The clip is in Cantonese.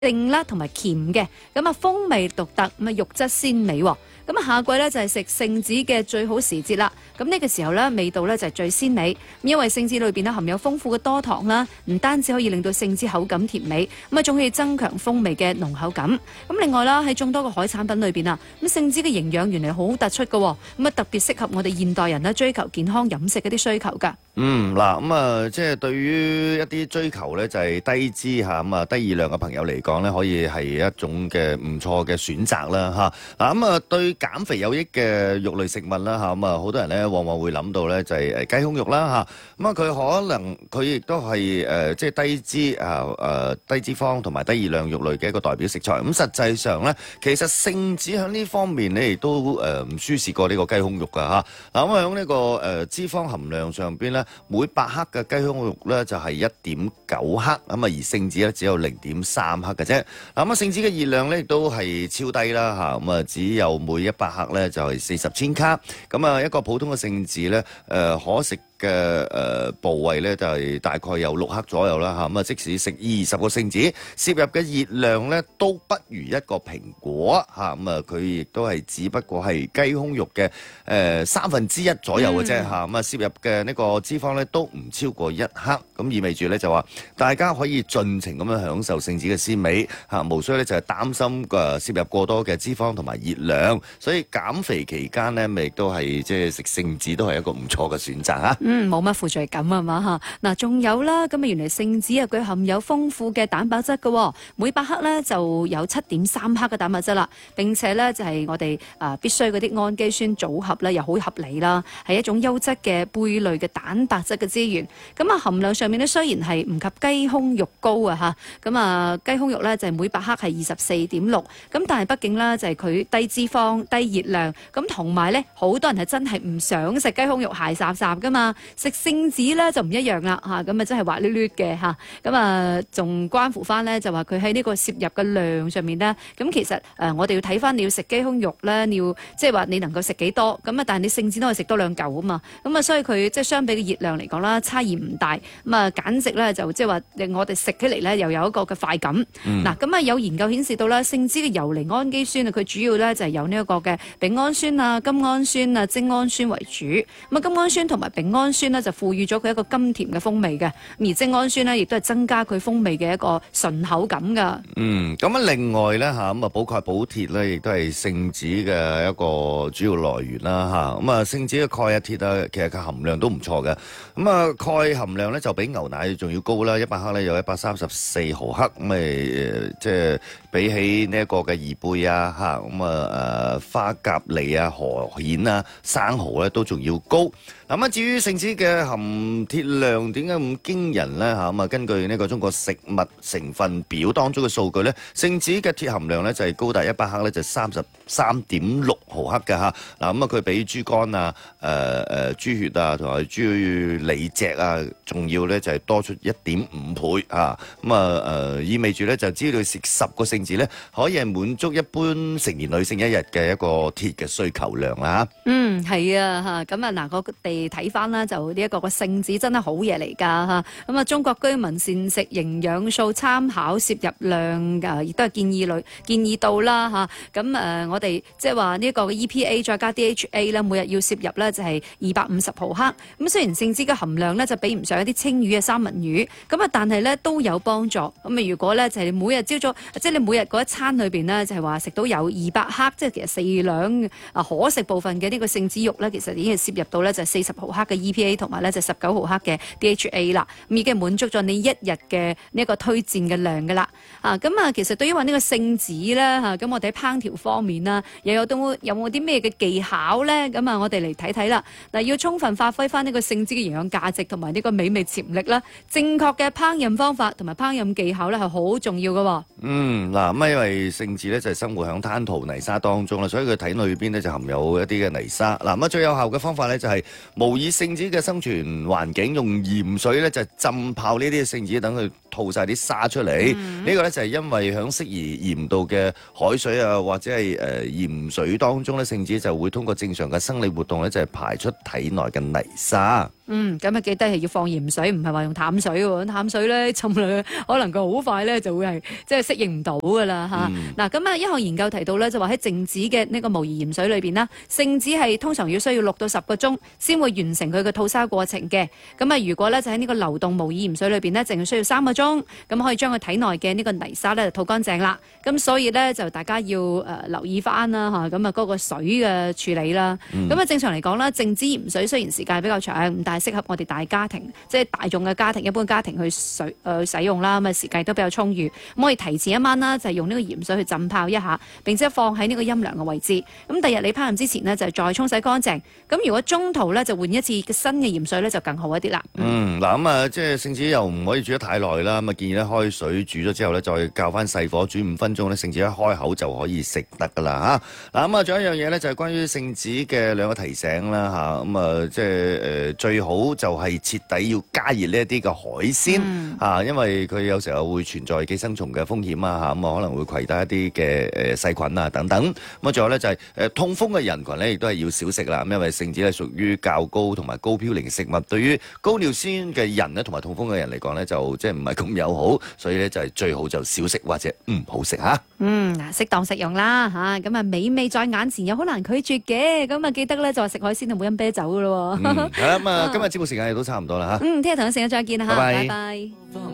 定啦同埋甜嘅，咁啊風味獨特，咁啊肉質鮮美喎。咁啊夏季咧就係食聖子嘅最好時節啦。咁呢個時候咧味道咧就係最鮮美，因為聖子裏邊咧含有豐富嘅多糖啦，唔單止可以令到聖子口感甜美，咁啊仲可以增強風味嘅濃厚感。咁另外啦喺眾多嘅海產品裏邊啊，咁聖子嘅營養原來好突出嘅，咁啊特別適合我哋現代人咧追求健康飲食嗰啲需求㗎。 嗱，咁啊，即係對於一啲追求咧，就係低脂嚇，咁啊低熱量嘅朋友嚟講咧，可以係一種嘅唔錯嘅選擇啦嚇。嗱，咁啊，對減肥有益嘅肉類食物啦嚇，咁啊，好多人咧往往會諗到咧就係雞胸肉啦嚇。咁啊，佢可能佢亦都係即係低脂低脂肪同埋低熱量肉類嘅一個代表食材。咁實際上咧，其實聖子喺呢方面咧亦都唔輸蝕過呢個雞胸肉㗎嚇。嗱，咁啊喺呢個脂肪含量上邊咧，每100克嘅雞胸肉咧就係1.9克，咁啊而聖子咧只有0.3克嘅啫。咁啊聖子嘅熱量咧亦都係超低啦嚇，咁啊只有每100克咧就係40千卡。咁啊一個普通嘅聖子咧可食嘅部位咧就係大概有6克左右啦嚇，咁啊即使食20個聖子，攝入嘅熱量咧都不如一個蘋果嚇，咁啊佢亦都係只不過係雞胸肉嘅1/3左右嘅啫嚇，咁啊攝入嘅呢個脂肪咧都唔超過1克，咁意味住咧就話大家可以盡情咁樣享受聖子嘅鮮美嚇，無需咧就係擔心攝入過多嘅脂肪同埋熱量，所以減肥期間咧咪亦都係即係食聖子都係一個唔錯嘅選擇嚇。 冇乜負罪感啊嘛嚇。嗱，仲有啦，咁啊原來聖子啊佢含有豐富嘅蛋白質嘅，每100克咧就有7.3克嘅蛋白質啦。並且咧就係我哋必須嗰啲氨基酸組合咧又好合理啦，係一種優質嘅貝類嘅蛋白質嘅資源。咁啊含量上面咧雖然係唔及雞胸肉高啊嚇，咁啊雞胸肉咧就係每100克係24.6，咁但係畢竟啦就係佢低脂肪、低熱量，咁同埋咧好多人係真係唔想食雞胸肉鞋霎霎噶嘛。食聖子咧就唔一樣啦嚇，咁啊真係滑捋捋嘅嚇，咁啊仲關乎翻咧就話佢喺呢個攝入嘅量上面咧，咁其實我哋要睇翻你要食雞胸肉咧，你要即係話你能夠食幾多，咁啊但係你聖子都可以食多2嚿啊嘛，咁啊所以佢即係相比嘅熱量嚟講啦，差異唔大，咁啊簡直咧就即係話令我哋食起嚟咧又有一個嘅快感。嗱咁啊有研究顯示到啦，聖子嘅游離氨基酸啊，佢主要咧就係有呢一個嘅丙氨酸啊、甘氨酸啊、精氨酸為主，咁啊甘氨酸同埋丙氨酸呢就賦予咗佢一個甘甜嘅風味嘅，而精氨酸呢亦都係增加佢風味嘅一個順口感噶。 咁啊另外咧嚇，咁啊補鈣補鐵咧，亦都係聖子嘅一個主要來源啦嚇。咁啊聖子嘅鈣啊鐵啊，其實佢含量都唔錯嘅。咁啊鈣含量咧就比牛奶仲要高啦，100克咧有134毫克，咁即係比起呢一個嘅貽貝啊嚇，咁啊花甲梨啊、河蜆啊、生蠔咧都仲要高。咁啊至於聖子嘅含鐵量點解咁驚人咧嚇？咁啊根據呢個中國食物成分表當中嘅數據咧，聖子嘅鐵含量咧就係高達100克咧就33.6毫克嘅嚇。嗱咁啊佢比豬肝啊、豬血啊同埋豬里脊啊，仲要咧就係多出1.5倍啊。咁啊意味住咧就只要食10個聖子咧，可以係滿足一般成年女性一日嘅一個鐵嘅需求量啦嚇。 係啊嚇，咁啊嗱我哋睇翻啦，就呢一個個聖子真係好嘢嚟㗎嚇。咁啊中國居民膳食營養素參考攝入量亦都係建議到啦嚇。咁我哋即係話呢一個嘅 EPA 再加 DHA 咧，每日要攝入咧就係250毫克。咁雖然聖子嘅含量咧就比唔上一啲青魚啊、三文魚，咁啊但係咧都有幫助。咁啊如果咧就係每日朝早，即係你每日嗰一餐裏邊咧就係話食到有200克，即係其實4兩可食部分嘅呢個聖子肉咧，其實已經係攝入到咧就係40毫克嘅 EPA 同埋咧就19毫克嘅 DHA 啦，咁已經滿足咗你一日嘅呢一個推薦嘅量噶啦。咁其實對於話呢個聖子咧咁我哋喺烹調方面啦，有冇啲咩嘅技巧咧？咁我哋嚟睇睇啦。嗱，要充分發揮翻呢個聖子嘅營養價值同埋呢個美味潛力啦，正確嘅烹飪方法同埋烹飪技巧咧係好重要嘅。 嗱咁因為聖子咧就係生活響灘塗泥沙當中啦，所以佢體內邊咧就含有一啲嘅泥沙。嗱咁最有效嘅方法咧就係模擬聖子嘅生存環境，用鹽水咧就浸泡呢啲聖子，等佢吐晒啲沙出嚟。呢個咧就係因為響適宜鹽度嘅海水啊，或者係鹽水當中咧，聖子就會通過正常嘅生理活動咧，就係排出體內嘅泥沙。 咁啊記得係要放鹽水，唔係話用淡水喎。淡水咧浸落去，可能佢好快咧就會係即係適應唔到噶啦嚇。嗱咁啊，一項研究提到咧，就話喺靜止嘅呢個模擬鹽水裏邊啦，聖子係通常要需要6到10個鐘先會完成佢嘅吐沙過程嘅。咁啊，如果咧就喺呢個流動模擬鹽水裏邊呢，淨係需要3個鐘，咁可以將佢體內嘅呢個泥沙咧就吐乾淨啦。咁所以咧就大家要留意翻啦嚇，咁啊嗰個水嘅處理啦。咁啊正常嚟講啦，靜止鹽水雖然時間比較長，但係適合我哋大家庭，即係大眾嘅家庭、一般家庭去使用啦。咁啊時間亦都比較充裕，咁可以提前一晚啦，就係用呢個鹽水去浸泡一下，並且放喺呢個陰涼嘅位置。咁第日你烹飪之前呢，就再沖洗乾淨。咁如果中途咧就換一次新嘅鹽水咧，就更好一啲啦。 嗱咁啊，即係聖子又唔可以煮得太耐啦。咁啊建議咧開水煮咗之後咧，再較翻細火煮5分鐘咧，聖子一開口就可以食得噶啦嚇。嗱咁啊，仲有一樣嘢咧，就係關於聖子嘅2個提醒啦嚇。咁啊，即係最好就係徹底要加熱呢一啲嘅海鮮嚇，因為佢有時候會存在寄生蟲嘅風險啊嚇，咁啊可能會攜帶一啲嘅細菌啊等等。咁啊仲有咧就係痛風嘅人群咧，亦都係要少食啦。咁因為聖子咧屬於較高同埋高嘌呤嘅食物，對於高尿酸嘅人咧同埋痛風嘅人嚟講咧，就即係唔係咁友好，所以咧就係最好就少食或者唔好食嚇。 嗱，適當食用啦嚇，咁啊美味在眼前又好難拒絕嘅，咁啊記得咧就話食海鮮就冇飲啤酒噶咯喎。 係啦，咁啊今日節目時間亦都差唔多啦嚇。 聽日同一時間再見啦嚇， 拜拜。 拜拜。